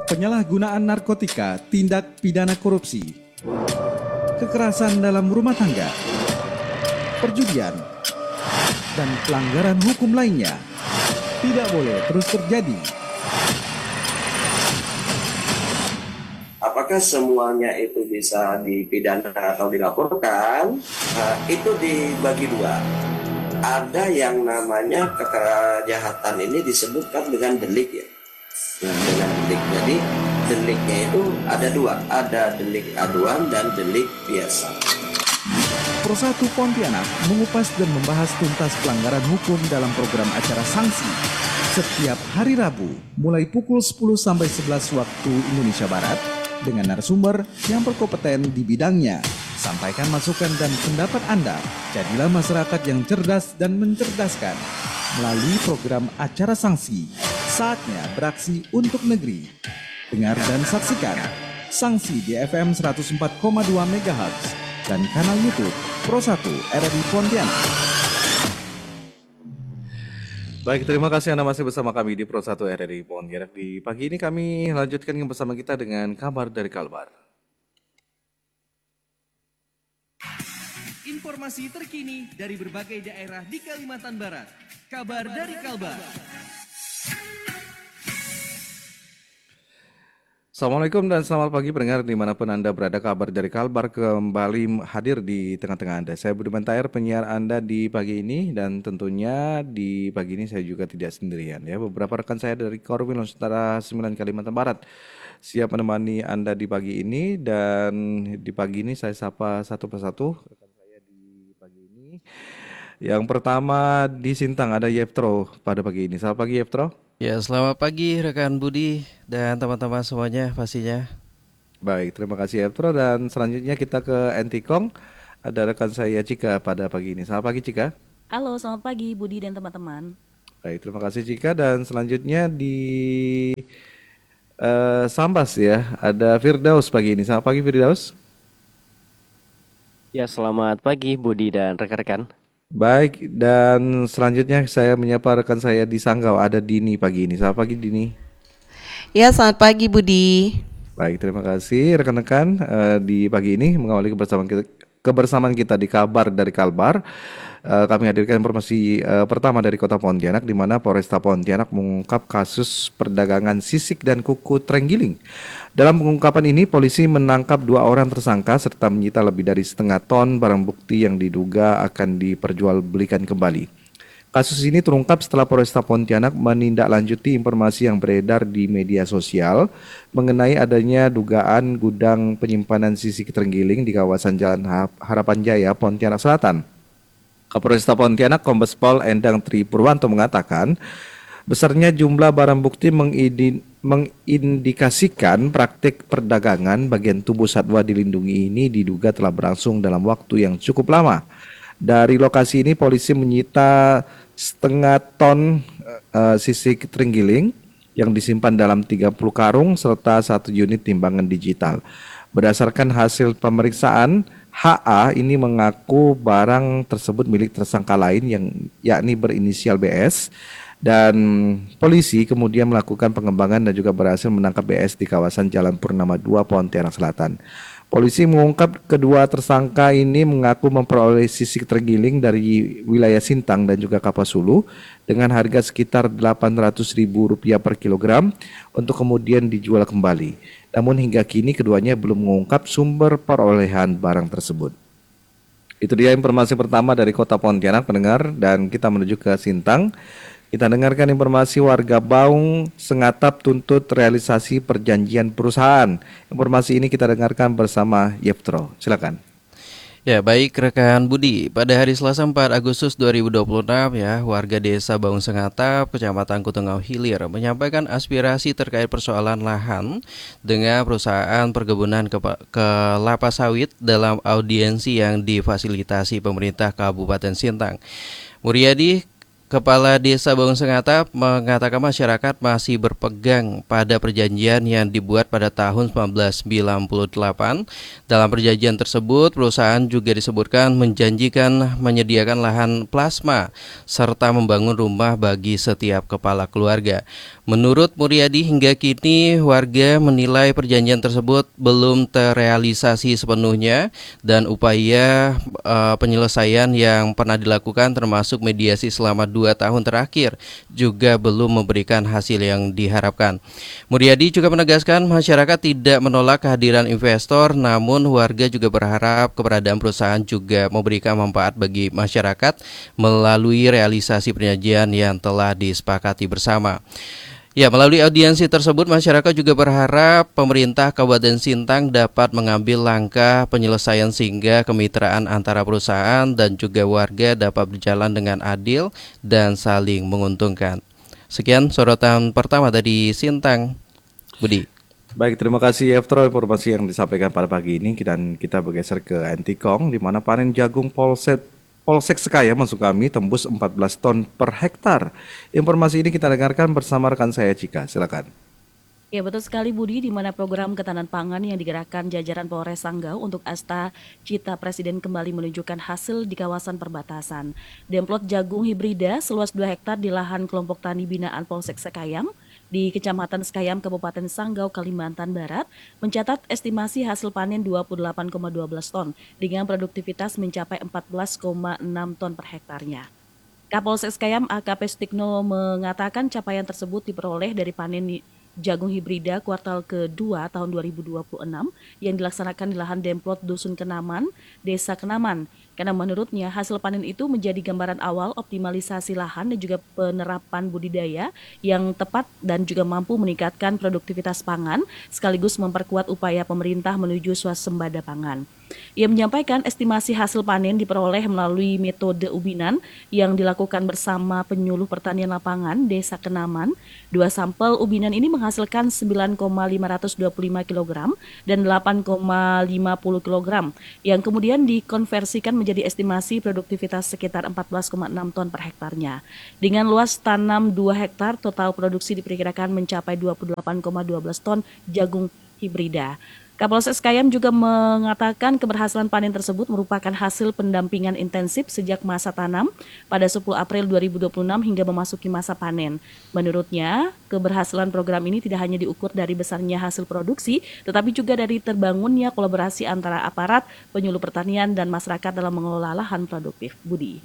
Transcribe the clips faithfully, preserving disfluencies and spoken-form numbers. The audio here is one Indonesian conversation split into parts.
penyalahgunaan narkotika, tindak pidana korupsi, kekerasan dalam rumah tangga, perjudian, dan pelanggaran hukum lainnya tidak boleh terus terjadi. Apakah semuanya itu bisa dipidana atau dilaporkan? Nah, itu dibagi dua. Ada yang namanya kejahatan ini disebutkan dengan delik ya. Nah, dengan delik. Jadi deliknya itu ada dua, ada delik aduan dan delik biasa. Pro satu Pontianak mengupas dan membahas tuntas pelanggaran hukum dalam program acara Sanksi setiap hari Rabu mulai pukul sepuluh sampai sebelas waktu Indonesia Barat dengan narasumber yang berkompeten di bidangnya. Sampaikan masukan dan pendapat Anda. Jadilah masyarakat yang cerdas dan mencerdaskan melalui program acara Sanksi. Saatnya beraksi untuk negeri. Dengar dan saksikan Sanksi di F M seratus empat koma dua megahertz dan kanal YouTube Pro satu R R I Pontianak. Baik, terima kasih Anda masih bersama kami di Pro satu R R I Pontianak. Di pagi ini kami lanjutkan bersama kita dengan kabar dari Kalbar. Informasi terkini dari berbagai daerah di Kalimantan Barat. Kabar dari Kalbar. Assalamualaikum dan selamat pagi pendengar dimanapun Anda berada. Kabar dari Kalbar kembali hadir di tengah-tengah Anda. Saya Budiman Tahir, penyiar Anda di pagi ini, dan tentunya di pagi ini saya juga tidak sendirian ya. Beberapa rekan saya dari Korwil Nusantara sembilan Kalimantan Barat siap menemani Anda di pagi ini, dan di pagi ini saya sapa satu persatu rekan saya di pagi ini. Yang pertama di Sintang ada Yeptro pada pagi ini. Selamat pagi Yeptro. Ya, selamat pagi rekan Budi dan teman-teman semuanya pastinya. Baik, terima kasih Yeptro, dan selanjutnya kita ke Entikong. Ada rekan saya Cika pada pagi ini. Selamat pagi Cika. Halo, selamat pagi Budi dan teman-teman. Baik, terima kasih Cika, dan selanjutnya di uh, Sambas ya, ada Firdaus pagi ini. Selamat pagi Firdaus. Ya, selamat pagi Budi dan rekan-rekan. Baik, dan selanjutnya saya menyapa rekan saya di Sanggau, ada Dini pagi ini. Selamat pagi Dini. Ya, selamat pagi Budi. Baik, terima kasih rekan-rekan uh, di pagi ini mengawali kebersamaan kita, kebersamaan kita di kabar dari Kalbar. Uh, kami hadirkan informasi uh, pertama dari Kota Pontianak, di mana Polresta Pontianak mengungkap kasus perdagangan sisik dan kuku terenggiling. Dalam pengungkapan ini, polisi menangkap dua orang tersangka serta menyita lebih dari setengah ton barang bukti yang diduga akan diperjualbelikan kembali. Kasus ini terungkap setelah Polresta Pontianak menindaklanjuti informasi yang beredar di media sosial mengenai adanya dugaan gudang penyimpanan sisik terenggiling di kawasan Jalan Harapan Jaya, Pontianak Selatan. Kapolresta Pontianak Kombes Pol Endang Tri Purwanto mengatakan, besarnya jumlah barang bukti mengidin, mengindikasikan praktik perdagangan bagian tubuh satwa dilindungi ini diduga telah berlangsung dalam waktu yang cukup lama. Dari lokasi ini polisi menyita setengah ton uh, sisik terenggiling yang disimpan dalam tiga puluh karung serta satu unit timbangan digital. Berdasarkan hasil pemeriksaan, H A ini mengaku barang tersebut milik tersangka lain yang yakni berinisial B S. Dan polisi kemudian melakukan pengembangan dan juga berhasil menangkap B S di kawasan Jalan Purnama dua, Pontianak Selatan. Polisi mengungkap kedua tersangka ini mengaku memperoleh sisik terenggiling dari wilayah Sintang dan juga Kapasulu dengan harga sekitar delapan ratus ribu rupiah per kilogram untuk kemudian dijual kembali. Namun hingga kini keduanya belum mengungkap sumber perolehan barang tersebut. Itu dia informasi pertama dari Kota Pontianak pendengar, dan kita menuju ke Sintang. Kita dengarkan informasi warga Baung Sengatap tuntut realisasi perjanjian perusahaan. Informasi ini kita dengarkan bersama Yeptro. Silakan. Ya, baik rekan Budi, pada hari Selasa empat Agustus dua ribu dua puluh enam ya, warga desa Baung Sengatap, Kecamatan Kutungau Hilir menyampaikan aspirasi terkait persoalan lahan dengan perusahaan perkebunan ke- kelapa sawit dalam audiensi yang difasilitasi pemerintah Kabupaten Sintang. Muryadi, Kepala Desa Baung Sengatap, mengatakan masyarakat masih berpegang pada perjanjian yang dibuat pada tahun seribu sembilan ratus sembilan puluh delapan. Dalam perjanjian tersebut, perusahaan juga disebutkan menjanjikan menyediakan lahan plasma serta membangun rumah bagi setiap kepala keluarga. Menurut Muryadi, hingga kini warga menilai perjanjian tersebut belum terrealisasi sepenuhnya dan upaya uh, penyelesaian yang pernah dilakukan termasuk mediasi selama dua tahun terakhir juga belum memberikan hasil yang diharapkan. Muryadi juga menegaskan masyarakat tidak menolak kehadiran investor, namun warga juga berharap keberadaan perusahaan juga memberikan manfaat bagi masyarakat melalui realisasi perjanjian yang telah disepakati bersama. Ya, melalui audiensi tersebut, masyarakat juga berharap pemerintah Kabupaten Sintang dapat mengambil langkah penyelesaian sehingga kemitraan antara perusahaan dan juga warga dapat berjalan dengan adil dan saling menguntungkan. Sekian sorotan pertama dari Sintang, Budi. Baik, terima kasih Eftro informasi yang disampaikan pada pagi ini, dan kita bergeser ke Antikong di mana panen jagung Polsek Polsek Sekaya maksud kami tembus empat belas ton per hektar. Informasi ini kita dengarkan bersama rekan saya Cika. Silakan. Ya, betul sekali Budi, di mana program ketahanan pangan yang digerakkan jajaran Polres Sanggau untuk Asta Cita Presiden kembali menunjukkan hasil di kawasan perbatasan. Demplot jagung hibrida seluas dua hektar di lahan kelompok tani binaan Polsek Sekayam di Kecamatan Sekayam, Kabupaten Sanggau, Kalimantan Barat, mencatat estimasi hasil panen dua puluh delapan koma satu dua ton dengan produktivitas mencapai empat belas koma enam ton per hektarnya. Kapolsek Sekayam A K P Stikno mengatakan capaian tersebut diperoleh dari panen jagung hibrida kuartal kedua tahun dua ribu dua puluh enam yang dilaksanakan di lahan Demplot Dusun Kenaman, Desa Kenaman. Karena menurutnya hasil panen itu menjadi gambaran awal optimalisasi lahan dan juga penerapan budidaya yang tepat dan juga mampu meningkatkan produktivitas pangan sekaligus memperkuat upaya pemerintah menuju swasembada pangan. Ia menyampaikan estimasi hasil panen diperoleh melalui metode ubinan yang dilakukan bersama penyuluh pertanian lapangan Desa Kenaman. Dua sampel ubinan ini menghasilkan sembilan koma lima dua lima kilogram dan delapan koma lima nol kilogram yang kemudian dikonversikan menjadi estimasi produktivitas sekitar empat belas koma enam ton per hektarnya. Dengan luas tanam dua hektar, total produksi diperkirakan mencapai dua puluh delapan koma satu dua ton jagung hibrida. Kapolsek Sekayam juga mengatakan keberhasilan panen tersebut merupakan hasil pendampingan intensif sejak masa tanam pada sepuluh April dua ribu dua puluh enam hingga memasuki masa panen. Menurutnya, keberhasilan program ini tidak hanya diukur dari besarnya hasil produksi, tetapi juga dari terbangunnya kolaborasi antara aparat, penyuluh pertanian, dan masyarakat dalam mengelola lahan produktif. Budi.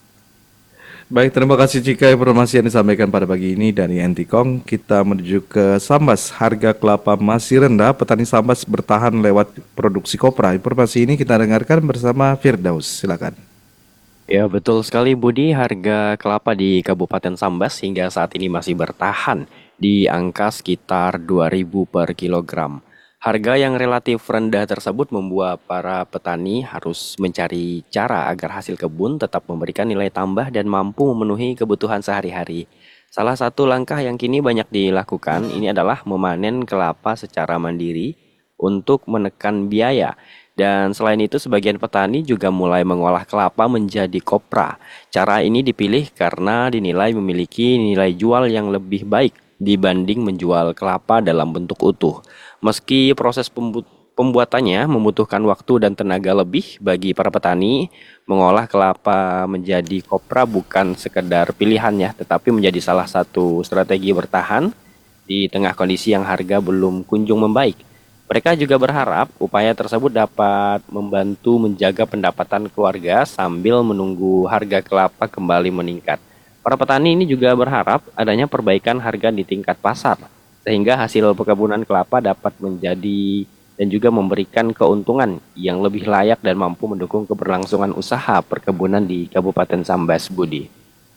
Baik, terima kasih Cika informasi yang disampaikan pada pagi ini dari Antikong. Kita menuju ke Sambas. Harga kelapa masih rendah, petani Sambas bertahan lewat produksi kopra. Informasi ini kita dengarkan bersama Firdaus. Silakan. Ya, betul sekali Budi, harga kelapa di Kabupaten Sambas hingga saat ini masih bertahan di angka sekitar dua ribu per kilogram. Harga yang relatif rendah tersebut membuat para petani harus mencari cara agar hasil kebun tetap memberikan nilai tambah dan mampu memenuhi kebutuhan sehari-hari. Salah satu langkah yang kini banyak dilakukan ini adalah memanen kelapa secara mandiri untuk menekan biaya. Dan selain itu sebagian petani juga mulai mengolah kelapa menjadi kopra. Cara ini dipilih karena dinilai memiliki nilai jual yang lebih baik dibanding menjual kelapa dalam bentuk utuh. Meski proses pembuatannya membutuhkan waktu dan tenaga lebih bagi para petani, mengolah kelapa menjadi kopra bukan sekedar pilihannya, tetapi menjadi salah satu strategi bertahan di tengah kondisi yang harga belum kunjung membaik. Mereka juga berharap upaya tersebut dapat membantu menjaga pendapatan keluarga sambil menunggu harga kelapa kembali meningkat. Para petani ini juga berharap adanya perbaikan harga di tingkat pasar, sehingga hasil perkebunan kelapa dapat menjadi dan juga memberikan keuntungan yang lebih layak dan mampu mendukung keberlangsungan usaha perkebunan di Kabupaten Sambas, Budi.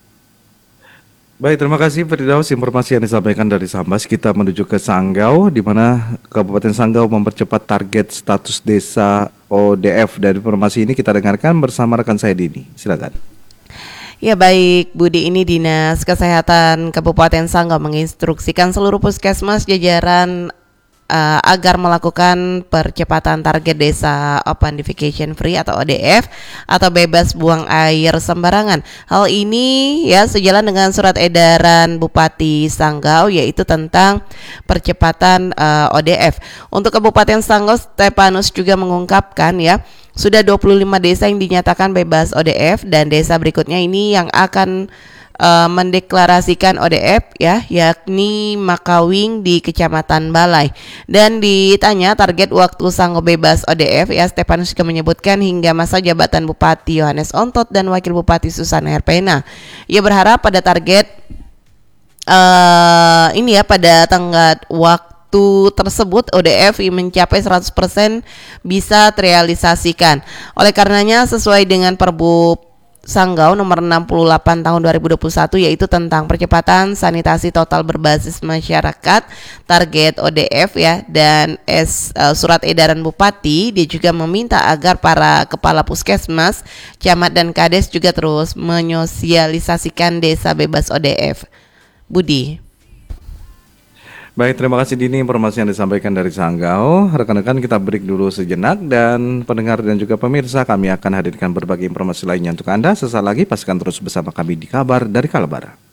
Baik, terima kasih Firdaus informasi yang disampaikan dari Sambas. Kita menuju ke Sanggau, di mana Kabupaten Sanggau mempercepat target status desa O D F. Dari informasi ini kita dengarkan bersama rekan saya Dini. Silakan. Ya baik, Budi, ini Dinas Kesehatan Kabupaten Sanggau menginstruksikan seluruh puskesmas jajaran uh, agar melakukan percepatan target desa Open Defecation Free atau O D F atau bebas buang air sembarangan. Hal ini ya sejalan dengan surat edaran Bupati Sanggau yaitu tentang percepatan uh, O D F. Untuk Kabupaten Sanggau, Stepanus juga mengungkapkan ya sudah dua puluh lima desa yang dinyatakan bebas O D F dan desa berikutnya ini yang akan uh, mendeklarasikan O D F ya, yakni Makawing di Kecamatan Balai. Dan ditanya target waktu sanggo bebas O D F ya, Stefanus juga menyebutkan hingga masa jabatan Bupati Yohanes Ontot dan Wakil Bupati Susana Herpena. Ia berharap pada target uh, ini ya pada tenggat waktu tersebut O D F mencapai seratus persen bisa terrealisasikan. Oleh karenanya sesuai dengan Perbup Sanggau nomor enam puluh delapan tahun dua ribu dua puluh satu yaitu tentang percepatan sanitasi total berbasis masyarakat, target O D F ya, dan S, uh, surat edaran Bupati, dia juga meminta agar para kepala puskesmas, camat dan kades juga terus menyosialisasikan desa bebas O D F. Budi. Baik, terima kasih Dini informasi yang disampaikan dari Sanggau. Rekan-rekan, kita break dulu sejenak dan pendengar dan juga pemirsa kami akan hadirkan berbagai informasi lainnya untuk Anda. Sesaat lagi pastikan terus bersama kami di Kabar dari Kalbar.